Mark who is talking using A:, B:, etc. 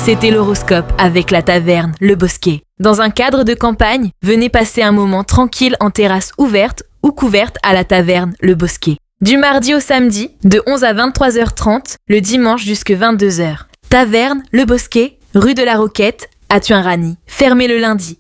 A: C'était l'horoscope avec la taverne Le Bosquet. Dans un cadre de campagne, venez passer un moment tranquille en terrasse ouverte ou couverte à la taverne Le Bosquet. Du mardi au samedi, de 11 à 23h30, le dimanche jusque 22h. Taverne Le Bosquet, rue de la Roquette, à Tuin-Rany. Fermé le lundi.